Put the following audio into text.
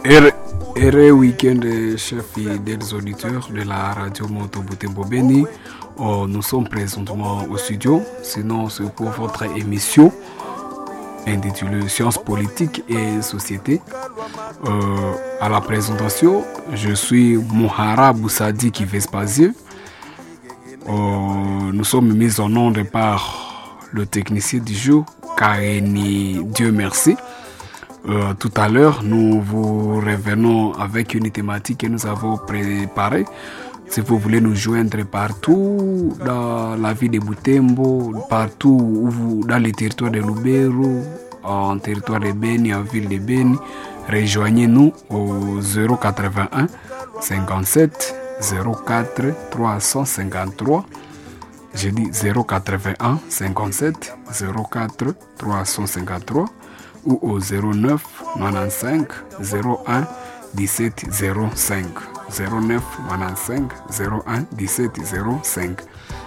Heureux week-end, chers fidèles auditeurs de la radio Moto Butembo Beni. Nous sommes présentement au studio, sinon c'est pour votre émission intitulée Sciences politiques et société. À la présentation, je suis Mohara Boussadi Vespasieux. Nous sommes mis en onde par le technicien du jour, Karini Dieu merci. Tout à l'heure, nous vous revenons avec une thématique que nous avons préparée. Si vous voulez nous joindre partout dans la ville de Butembo, partout dans le territoire de Lubero, en territoire de Beni, en ville de Beni, rejoignez-nous au 081 57 04 353. J'ai dit 081 57 04 353 ou au 09 95 01 17 05. 09 95 01 17 05.